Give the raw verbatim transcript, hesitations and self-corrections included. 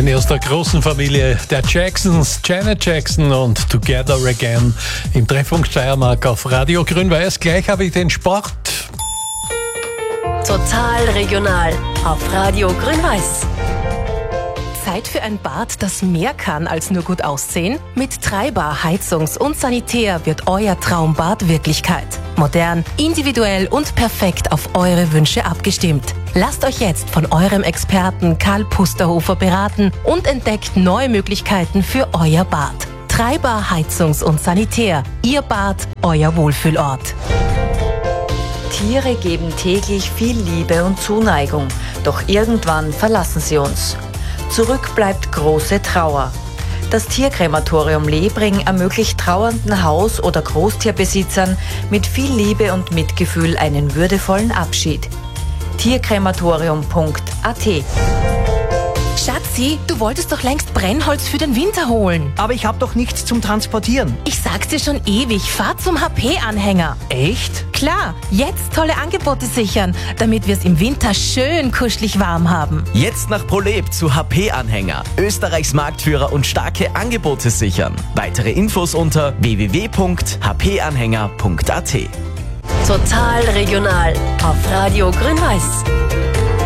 Eine aus der großen Familie der Jacksons, Janet Jackson und Together Again im Treffpunkt Steiermark auf Radio Grün-Weiß. Gleich habe ich den Sport. Total regional auf Radio Grün-Weiß. Zeit für ein Bad, das mehr kann als nur gut aussehen? Mit Treiber Heizungs- und Sanitär wird euer Traumbad Wirklichkeit. Modern, individuell und perfekt auf eure Wünsche abgestimmt. Lasst euch jetzt von eurem Experten Karl Pusterhofer beraten und entdeckt neue Möglichkeiten für euer Bad. Treiber Heizungs- und Sanitär. Ihr Bad, euer Wohlfühlort. Tiere geben täglich viel Liebe und Zuneigung, doch irgendwann verlassen sie uns. Zurück bleibt große Trauer. Das Tierkrematorium Lebring ermöglicht trauernden Haus- oder Großtierbesitzern mit viel Liebe und Mitgefühl einen würdevollen Abschied. tierkrematorium punkt a t. Schatzi, du wolltest doch längst Brennholz für den Winter holen. Aber ich habe doch nichts zum Transportieren. Ich sag's dir schon ewig, fahr zum H P-Anhänger. Echt? Klar, jetzt tolle Angebote sichern, damit wir es im Winter schön kuschelig warm haben. Jetzt nach ProLab zu H P-Anhänger. Österreichs Marktführer und starke Angebote sichern. Weitere Infos unter w w w punkt h p anhänger punkt a t. Total regional auf Radio Grün-Weiß.